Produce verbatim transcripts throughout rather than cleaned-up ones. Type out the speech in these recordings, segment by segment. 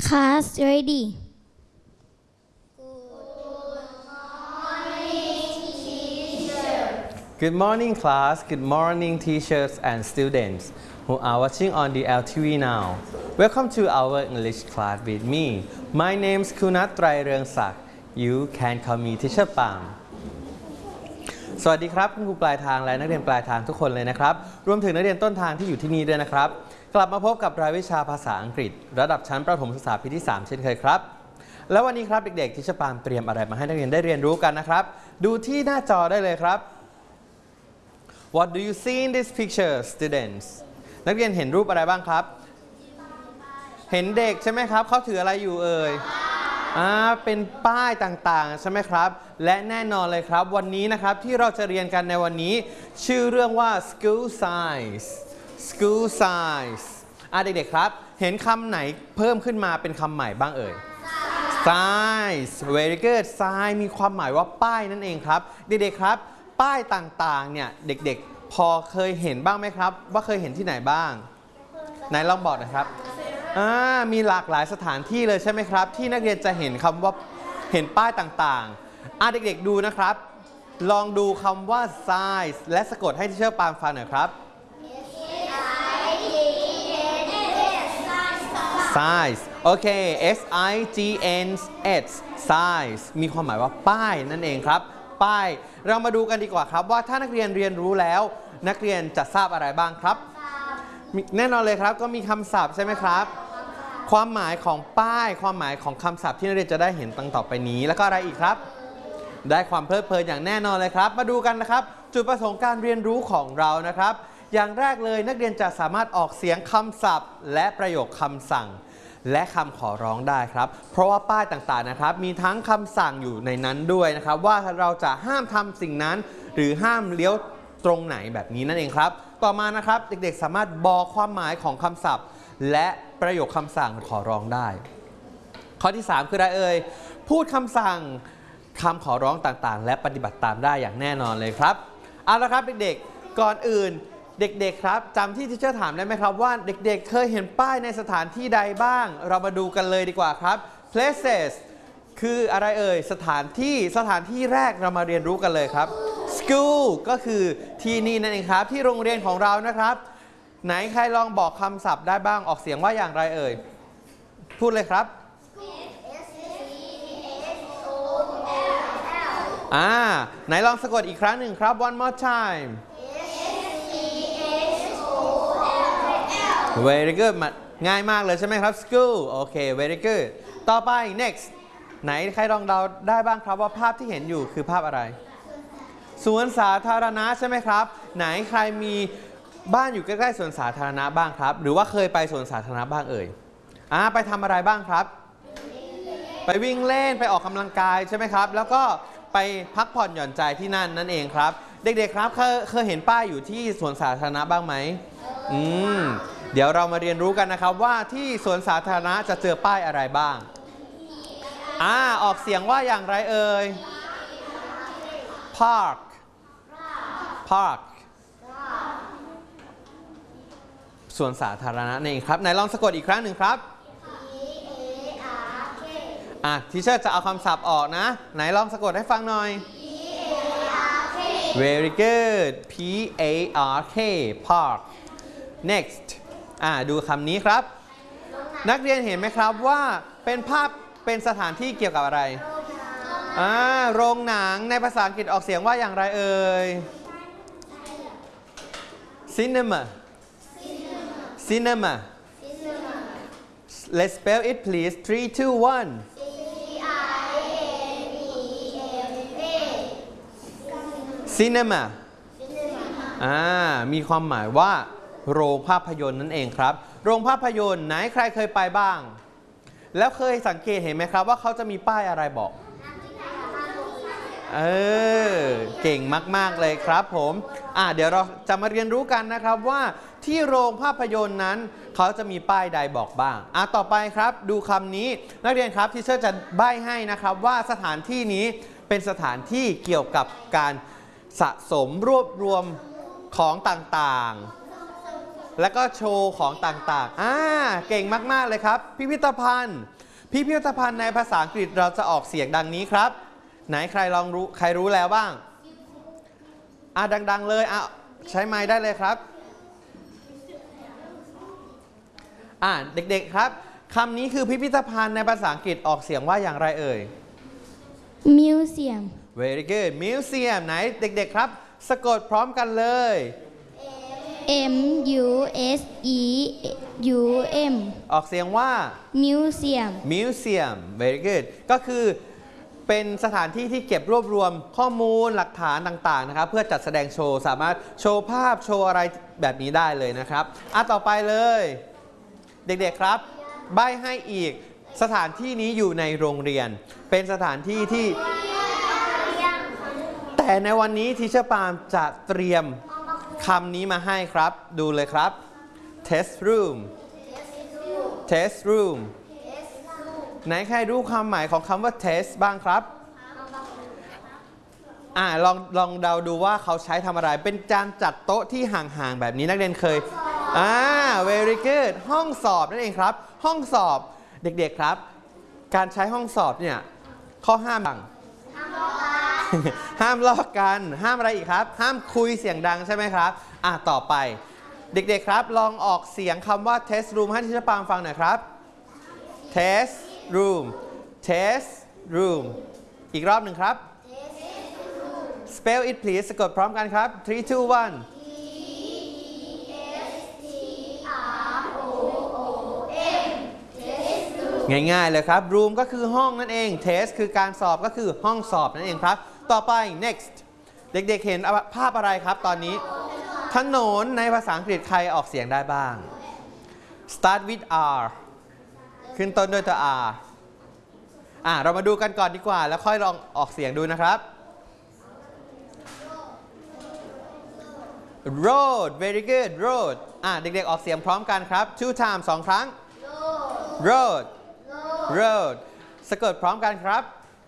Class ready. Good morning, class. Good morning, teachers and students who are watching on the L T V now. Welcome to our English class with me. My name is Kunat Traireungsak. You can call me Teacher Pam. สวัสดีครับคุณครูปลายทางและนักเรียนปลายทางทุกคนเลยนะครับรวมถึงนักเรียนต้นทางที่อยู่ที่นี่ด้วยนะครับกลับมาพบกับรายวิชาภาษาอังกฤษระดับชั้นประถมศึกษาปีที่สามเช่นเคยครับแล้ววันนี้ครับเด็กๆTeacher Pamเตรียมอะไรมาให้นักเรียนได้เรียนรู้กันนะครับดูที่หน้าจอได้เลยครับWhat do you see in this picture, students? นักเรียนเห็นรูปอะไรบ้างครับ เห็นเด็กใช่ไหมครับเขาถืออะไรอยู่เอ่ยอ่าเป็นป้ายต่างๆใช่ไหมครับและแน่นอนเลยครับวันนี้นะครับที่เราจะเรียนกันในวันนี้ชื่อเรื่องว่า school science school science อ่าเด็กๆครับเห็นคำไหนเพิ่มขึ้นมาเป็นคำใหม่บ้างเอ่ย science very good science มีความหมายว่าป้ายนั่นเองครับเด็กๆครับป้ายต่างๆเนี่ยเด็กๆพอเคยเห็นบ้างไหมครับว่าเคยเห็นที่ไหนบ้างไหนลองบอกนะครับอ่ามีหลากหลายสถานที่เลยใช่ไหมครับที่นักเรียนจะเห็นคำว่าเห็นป้ายต่างๆอ่าเด็กๆดูนะครับลองดูคำว่า size และสะกดให้ที่เชื่อปามฟังหน่อยครับ size โอเค S I G N S size มีความหมายว่าป้ายนั่นเองครับป้ายเรามาดูกันดีกว่าครับว่าถ้านักเรียนเรียนรู้แล้วนักเรียนจะทราบอะไรบ้างครับแน่นอนเลยครับก็มีคำศัพท์ใช่ไหมครับความหมายของป้ายความหมายของคำศัพท์ที่นักเรียนจะได้เห็นตั้งต่อไปนี้แล้วก็อะไรอีกครับได้ความเพลิดเพลินอย่างแน่นอนเลยครับมาดูกันนะครับจุดประสงค์การเรียนรู้ของเรานะครับอย่างแรกเลยนักเรียนจะสามารถออกเสียงคำศัพท์และประโยคคำสั่งและคำขอร้องได้ครับเพราะว่าป้ายต่างๆนะครับมีทั้งคำสั่งอยู่ในนั้นด้วยนะครับว่าเราจะห้ามทำสิ่งนั้นหรือห้ามเลี้ยวตรงไหนแบบนี้นั่นเองครับต่อมานะครับเด็กๆสามารถบอกความหมายของคำศัพท์และประโยคคำสั่งขอร้องได้ข้อที่สามคืออะไรเอ่ยพูดคำสั่งคำขอร้องต่างๆและปฏิบัติตามได้อย่างแน่นอนเลยครับเอาละครับเด็กๆก่อนอื่นเด็กๆครับจำที่ทีเชอร์ถามได้ไหมครับว่าเด็กๆเคยเห็นป้ายในสถานที่ใดบ้างเรามาดูกันเลยดีกว่าครับ places คืออะไรเอ่ยสถานที่สถานที่แรกเรามาเรียนรู้กันเลยครับ school ก็คือที่นี่นั่นเองครับที่โรงเรียนของเรานะครับไหนใครลองบอกคำศัพท์ได้บ้างออกเสียงว่าอย่างไรเอ่ยพูดเลยครับอ่าไหนลองสะกดอีกครั้งหนึ่งครับ one more time very good ง่ายมากเลยใช่ไหมครับ school โอเค very good ต่อไป next ไหนใครลองเดาได้บ้างครับว่าภาพที่เห็นอยู่คือภาพอะไรสวนสาธารณะใช่ไหมครับไหนใครมีบ้านอยู่ใกล้ๆสวนสาธารณะบ้างครับหรือว่าเคยไปสวนสาธารณะบ้างเอ่ยอ่าไปทำอะไรบ้างครับไปวิ่งเล่นไปออกกำลังกายใช่ไหมครับแล้วก็ไปพักผ่อนหย่อนใจที่นั่นนั่นเองครับเด็กๆครับเคยเคยเห็นป้ายอยู่ที่สวนสาธารณะบ้างไหมอืมเดี๋ยวเรามาเรียนรู้กันนะครับว่าที่สวนสาธารณะจะเจอป้ายอะไรบ้างอ่าออกเสียงว่าอย่างไรเอ่ย park park สวนสาธารณะนี่ครับไหนลองสะกดอีกครั้งหนึ่งครับ อ่ะทีเชอร์จะเอาคำศัพท์ออกนะไหนลองสะกดให้ฟังหน่อย very good P A R K park next อ่ะดูคำนี้ครับนักเรียนเห็นไหมครับว่าเป็นภาพเป็นสถานที่เกี่ยวกับอะไรอ่าโรงหนังในภาษาอังกฤษออกเสียงว่าอย่างไรเอ่ย cinema cinema let's spell it please three two one cinema อ่ามีความหมายว่าโรงภาพยนตร์นั่นเองครับโรงภาพยนตร์ไหนใครเคยไปบ้างแล้วเคยสังเกตเห็นไหมครับว่าเขาจะมีป้ายอะไรบอกเออเก่งมากๆเลยครับผมอ่าเดี๋ยวเราจะมาเรียนรู้กันนะครับว่าที่โรงภาพยนตร์นั้นเขาจะมีป้ายใดบอกบ้างอ่ะต่อไปครับดูคำนี้นักเรียนครับที่เชอร์จะใบ้ให้นะครับว่าสถานที่นี้เป็นสถานที่เกี่ยวกับการสะสมรวบรวมของต่างๆแล้วก็โชว์ของต่างๆอ่าเก่งมากๆเลยครับพิพิธภัณฑ์พิพิธภัณฑ์ในภาษาอังกฤษเราจะออกเสียงดังนี้ครับไหนใครลองรู้ใครรู้แล้วบ้างอ่ะดังๆเลยอ่ะใช้ไมค์ได้เลยครับอ่ะเด็กๆครับคำนี้คือพิพิธภัณฑ์ในภาษาอังกฤษออกเสียงว่าอย่างไรเอ่ย Museum Very good Museum ไหนเด็กๆครับสะกดพร้อมกันเลย M U S E U M ออกเสียงว่า Museum Museum Very good ก็คือเป็นสถานที่ที่เก็บรวบรวมข้อมูลหลักฐานต่างๆนะครับเพื่อจัดแสดงโชว์สามารถโชว์ภาพโชว์อะไรแบบนี้ได้เลยนะครับอ่ะต่อไปเลยเด็กๆครับใบ้ให้อีกสถานที่นี้อยู่ในโรงเรียนเป็นสถานที่ที่แต่ในวันนี้ทีเชอร์ปาล์มจะเตรียมคำนี้มาให้ครับดูเลยครับ test room test room ไหนใครรู้ความหมายของคำว่า test บ้างครับอ่าลองลองเดาดูว่าเขาใช้ทำอะไรเป็นการจัดโต๊ะที่ห่างๆแบบนี้นักเรียนเคยอ่า very good ห้องสอบนั่นเองครับห้องสอบเด็กๆครับการใช้ห้องสอบเนี่ยข้อห้ามบังห้ามลอกกันห้ามอะไรอีกครับห้ามคุยเสียงดังใช่ไหมครับอ่ะต่อไปเด็กๆครับลองออกเสียงคำว่า test room ให้ทีเชอร์ปาล์มฟังหน่อยครับ test room test room อีกรอบหนึ่งครับ spell it please สะกดพร้อมกันครับthree two oneง่ายๆเลยครับ room ก็คือห้องนั่นเอง test คือการสอบก็คือห้องสอบนั่นเองครับต่อไป next เด็กๆเห็นภาพอะไรครับตอนนี้ถนนในภาษาอังกฤษใครออกเสียงได้บ้าง start with R ขึ้นต้นด้วยตัว R อ่ะเรามาดูกันก่อนดีกว่าแล้วค่อยลองออกเสียงดูนะครับ road very good road อ่ะเด็กๆออกเสียงพร้อมกันครับ two times สองครั้ง road road สะกดพร้อมกันครับ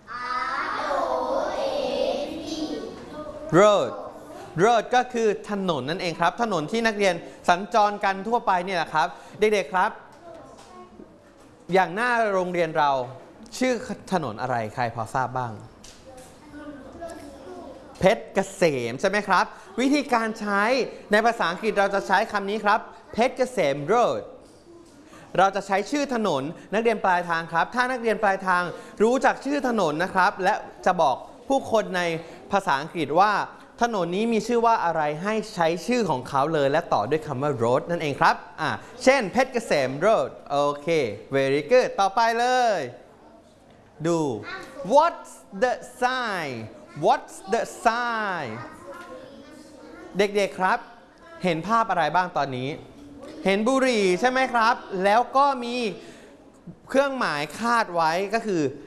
road road ก็คือถนนนั่นเองครับถนนที่นักเรียนสัญจรกันทั่วไปนี่แหละครับเด็กๆครับอย่างหน้าโรงเรียนเราชื่อถนนอะไรใครพอทราบบ้างเพชรเกษมใช่ไหมครับวิธีการใช้ในภาษาอังกฤษเราจะใช้คำนี้ครับเพชรเกษม road เราจะใช้ชื่อถนนนักเรียนปลายทางครับถ้านักเรียนปลายทางรู้จักชื่อถนนนะครับและจะบอกผู้คนในภาษาอังกฤษว่าถนนนี้มีชื่อว่าอะไรให้ใช้ชื่อของเขาเลยและต่อด้วยคำว่า road นั่นเองครับอ่าเช่นเพชรเกษม road โอเค very good ต่อไปเลยดู what's the sign what's the sign เด็กๆครับเห็นภาพอะไรบ้างตอนนี้เห็นบุหรี่ใช่ไหมครับแล้วก็มีเครื่องหมายคาดไว้ก็คือ